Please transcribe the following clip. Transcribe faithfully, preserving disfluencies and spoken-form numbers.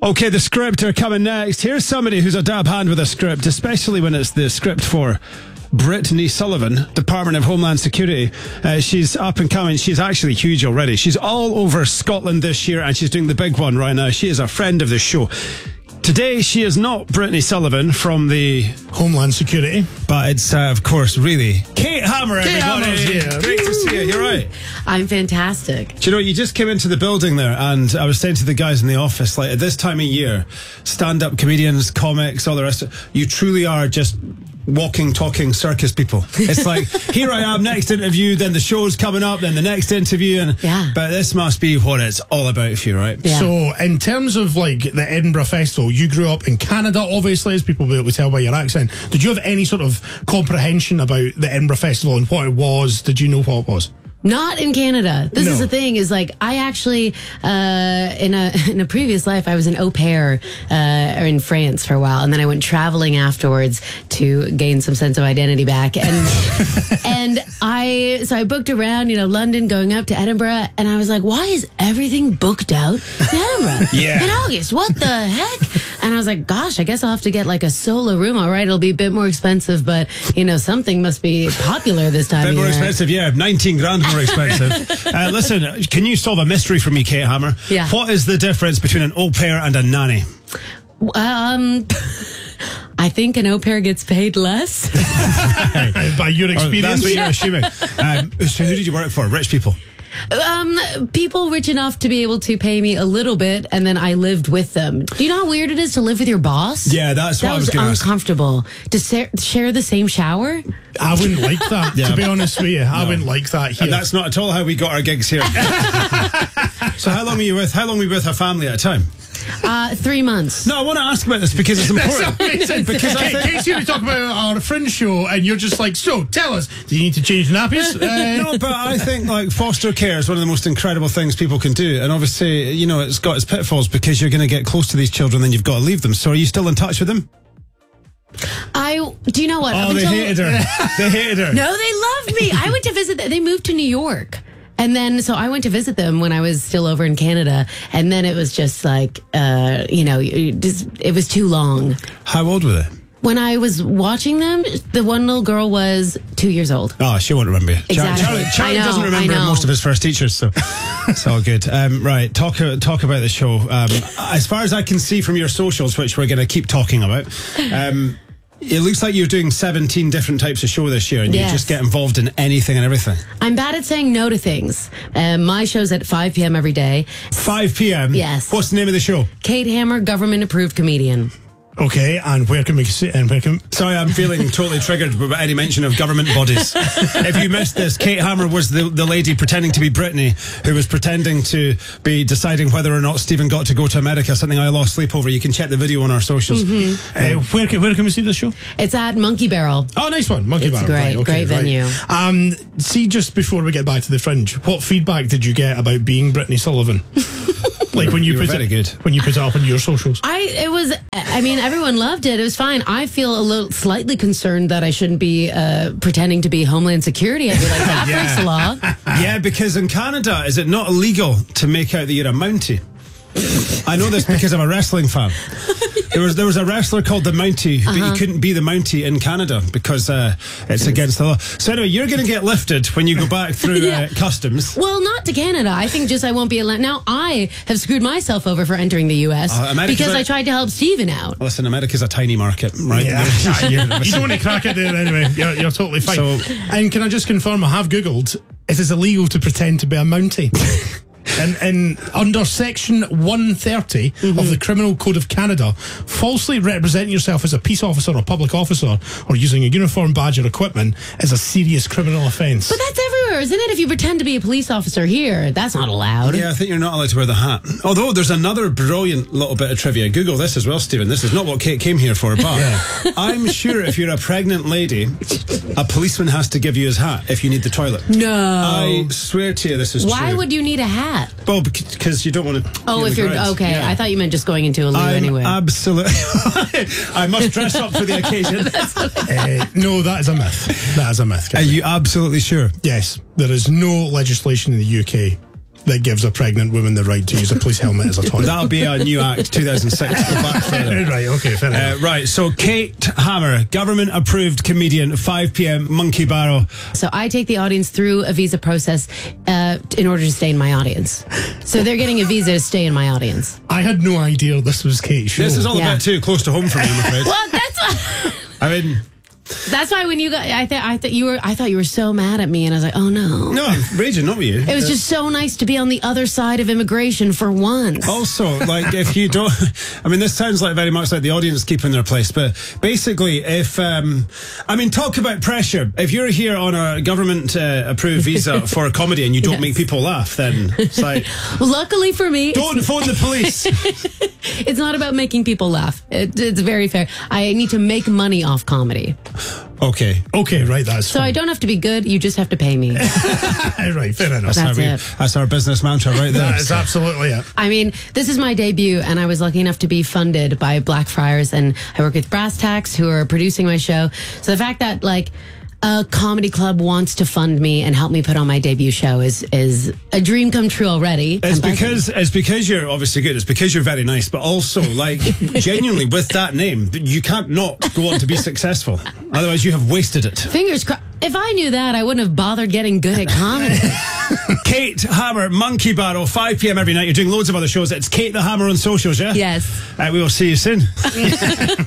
Okay, the script are coming next. Here's somebody who's a dab hand with a script, especially when it's the script for Brittany Sullivan, Department of Homeland Security. Uh, she's up and coming. She's actually huge already. She's all over Scotland this year, and she's doing the big one right now. She is a friend of the show. Today, she is not Brittany Sullivan from the Homeland Security, but it's, uh, of course, really Kate Hammer, Kate everybody. Hammer's here. Great to see you. You're right. I'm fantastic. Do you know, you just came into the building there, and I was saying to the guys in the office, like, at this time of year, stand-up comedians, comics, all the rest of it, you truly are just walking, talking circus people. It's like, here I am, next interview, then the show's coming up, then the next interview, and yeah. But this must be what it's all about for you, right? Yeah. So, in terms of like the Edinburgh Festival, you grew up in Canada, obviously, as people will be able to tell by your accent. Did you have any sort of comprehension about the Edinburgh Festival and what it was? Did you know what it was? Not in Canada. This No. is the thing, is like, I actually, uh, in a in a previous life, I was an au pair uh, in France for a while, and then I went traveling afterwards to gain some sense of identity back. And and I, so I booked around, you know, London, going up to Edinburgh, and I was like, why is everything booked out in Edinburgh? Yeah. In August? What the heck? And I was like, gosh, I guess I'll have to get like a solo room. All right, it'll be a bit more expensive, but, you know, something must be popular this time A bit of more year. expensive, yeah. nineteen grand more expensive. uh, listen, can you solve a mystery for me, Kate Hammer? Yeah. What is the difference between an au pair and a nanny? Um, I think an au pair gets paid less. By your Or experience? that's what you're assuming. Um, so who did you work for? Rich people? Um, people rich enough to be able to pay me a little bit, and then I lived with them. Do you know how weird it is to live with your boss? Yeah, that's what that I was was going to ask. uncomfortable. To sa- share the same shower? I wouldn't like that, Yeah. to be honest with you. I wouldn't like that here. And that's not at all how we got our gigs here. So how long were you with? How long were you with a family at a time? Uh, three months. No, I want to ask about this because it's important. because I think Kate's here to talk about our Fringe show, and you're just like, so tell us, do you need to change nappies? Uh, No, but I think like foster care is one of the most incredible things people can do, and obviously, you know, it's got its pitfalls because you're going to get close to these children, then you've got to leave them. So, are you still in touch with them? I, do you know what? Oh, Up they until- hated her. They hated her. No, they loved me. I went to visit them. They moved to New York. And then, so I went to visit them when I was still over in Canada. And then it was just like, uh, you know, it, just, it was too long. How old were they? When I was watching them, the one little girl was two years old. Oh, she won't remember you. Exactly. Charlie, Charlie I know, doesn't I remember know. most of his first teachers, so it's all good. Um, right, talk talk about the show. Um, as far as I can see from your socials, which we're going to keep talking about, um, it looks like you're doing seventeen different types of show this year, and Yes. you just get involved in anything and everything. I'm bad at saying no to things. Um, my show's at five p.m. every day. five p.m. Yes. What's the name of the show? Kate Hammer, government approved comedian. okay, and where can we see? And where can? Sorry, I'm feeling totally triggered by any mention of government bodies. If you missed this, Kate Hammer was the, the lady pretending to be Brittany, who was pretending to be deciding whether or not Stephen got to go to America, something I lost sleep over. You can check the video on our socials. Uh, where can where can we see this show? It's at Monkey Barrel. Oh, nice one, Monkey It's Bar. great, Right, okay, great right. venue. Um, see, just before we get back to the Fringe, what feedback did you get about being Brittany Sullivan? Like when you, You were put very it, good. when you put it up on your socials. I it was I mean everyone loved it. It was fine. I feel a little slightly concerned that I shouldn't be uh, pretending to be Homeland Security. I feel like that Yeah. breaks the law. Yeah, because in Canada, is it not illegal to make out that you're a Mountie? I know this because I'm a wrestling fan. There was there was a wrestler called the Mountie, but Uh-huh. he couldn't be the Mountie in Canada because uh, it's against the law. So anyway, you're going to get lifted when you go back through Yeah. uh, customs. Well, not to Canada. I think just I won't be allowed. Now I have screwed myself over for entering the U S Uh, America's because a- I tried to help Steven out. Listen, America's a tiny market, right? Yeah, you don't want to crack it there anyway. You're, you're totally fine. So- and can I just confirm, I have Googled, it is illegal to pretend to be a Mountie. And, and under section one thirty Mm-hmm. of the Criminal Code of Canada, falsely representing yourself as a peace officer or public officer or using a uniform, badge or equipment is a serious criminal offence. But that's everywhere, isn't it? If you pretend to be a police officer here, that's not allowed. Yeah, I think you're not allowed to wear the hat. Although there's another brilliant little bit of trivia. Google this as well, Stephen. This is not what Kate came here for, but I'm sure if you're a pregnant lady, a policeman has to give you his hat if you need the toilet. No. I swear to you, this is Why true. would you need a hat? Well, because you don't want to. Oh, if you're okay. Yeah. I thought you meant just going into a loo I'm anyway. absolutely. I must dress up for the occasion. Uh, no, that is a myth. That is a myth. Are you absolutely sure? Yes, there is no legislation in the U K that gives a pregnant woman the right to use a police helmet as a toilet. That'll be a new act, two thousand six. Go back further. Right, okay, fair Uh, enough. right, so Kate Hammer, government-approved comedian, five p.m. Monkey Barrow. So I take the audience through a visa process uh, in order to stay in my audience. So they're getting a visa to stay in my audience. I had no idea this was Kate's show. This is all Yeah. a bit too close to home for me, I'm afraid. Well, that's why, I mean, that's why when you got, I thought I thought you were, I thought you were so mad at me, and I was like, oh no. no, I'm raging, not with you. It was just so nice to be on the other side of immigration for once. Also, like, if you don't, I mean, this sounds like very much like the audience keeping their place, but basically, if, um, I mean, talk about pressure. If you're here on a government uh, approved visa for a comedy and you don't Yes. make people laugh, then it's like, Luckily for me, don't phone the police. it's not about making people laugh. It, it's very fair. I need to make money off comedy. Okay. Okay, right, that's So I fine. don't have to be good. You just have to pay me. Right, fair enough. That's how we- it. That's our business mantra right there. That is absolutely it. I mean, this is my debut, and I was lucky enough to be funded by Blackfriars, and I work with Brass Tacks, who are producing my show. So the fact that, like, a comedy club wants to fund me and help me put on my debut show is is a dream come true already. It's I'm buzzing. because it's because you're obviously good. It's because you're very nice, but also like genuinely with that name, you can't not go on to be successful. Otherwise, you have wasted it. Fingers crossed. If I knew that, I wouldn't have bothered getting good at comedy. Kate Hammer, Monkey Barrow, five p.m. every night. You're doing loads of other shows. It's Kate the Hammer on socials, yeah? Yes. Uh, we will see you soon.